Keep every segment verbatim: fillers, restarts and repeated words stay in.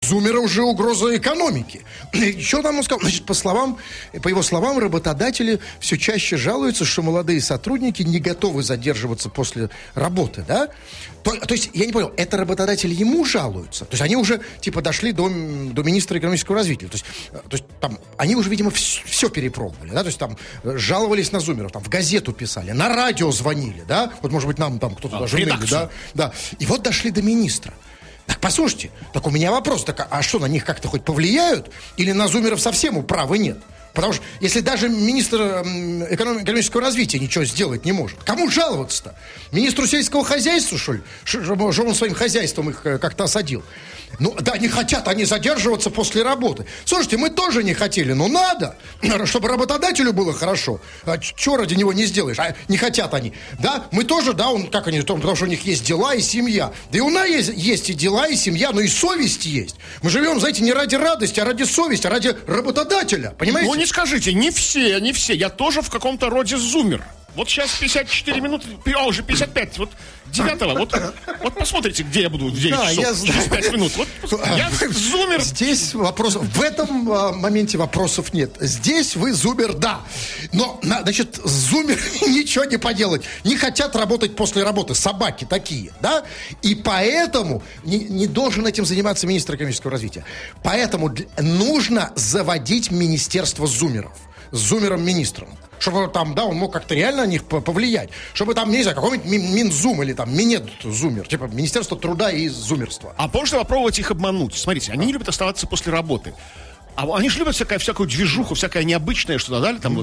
зумеров же угроза экономики. Что там он сказал? Значит, по словам, по его словам, работодатели все чаще жалуются, что молодые сотрудники не готовы задерживаться после работы, да? То, то есть, я не понял, это работодатели ему жалуются? То есть, они уже, типа, дошли до, до министра экономического развития. То есть, то есть там, они уже, видимо, все, все перепробовали, да? То есть, там, жаловались на зумеров, там, в газету писали, на радио звонили, да? Вот, может быть, нам там кто-то а, даже имели, да? Да. И вот дошли до министра. Так, послушайте, так у меня вопрос, так, а что, на них как-то хоть повлияют? Или на зумеров совсем управы нет? Потому что если даже министр экономического развития ничего сделать не может, кому жаловаться-то? Министру сельского хозяйства, что ли? Что он своим хозяйством их как-то осадил? Ну, да, не хотят они задерживаться после работы. Слушайте, мы тоже не хотели, но надо, чтобы работодателю было хорошо. А чего ради него не сделаешь? А не хотят они. Да, мы тоже, да, он, как они, потому что у них есть дела и семья. Да и у нас есть, есть и дела, и семья, но и совесть есть. Мы живем, знаете, не ради радости, а ради совести, а ради работодателя, понимаете? Ну, не скажите, не все, не все. Я тоже в каком-то роде зумер. Вот сейчас пятьдесят четыре минуты, а уже пятьдесят пять, вот девятого, вот, вот посмотрите, где я буду в девять да, часов, через пять минут. Вот, я зумер. Здесь вопрос, в этом а, моменте вопросов нет. Здесь вы зумер, да. Но, значит, зумер ничего не поделать. Не хотят работать после работы. Собаки такие, да? И поэтому не, не должен этим заниматься министр экономического развития. Поэтому нужно заводить министерство зумеров. С зумером-министром. Чтобы там, да, он мог как-то реально на них повлиять. Чтобы там, не знаю, какой-нибудь Минзум или там Минед-зумер. Типа Министерство труда и зумерства. А можно попробовать их обмануть? Смотрите, они не любят оставаться после работы. А они же любят всякое, всякую движуху, всякое необычное что-то, да, там mm. вот.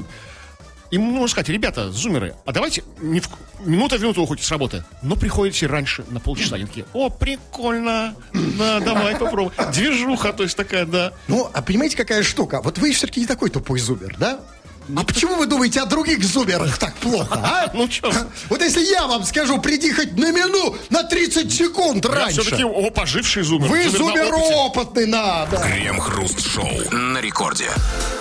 Им нужно сказать, ребята, зумеры, а давайте не в... минута в минуту уходите с работы, но приходите раньше на полчаса. Они такие, о, прикольно, да, давай попробуем. Движуха, то есть такая, да. Ну, а понимаете, какая штука? Вот вы все-таки не такой тупой зумер, да? А почему вы думаете о других зумерах так плохо, а? Ну что? Вот если я вам скажу, приди хоть на минуту, на тридцать секунд раньше. Все-таки о, поживший зумер. Вы зумер опытный, надо. Крем-хруст-шоу на рекорде.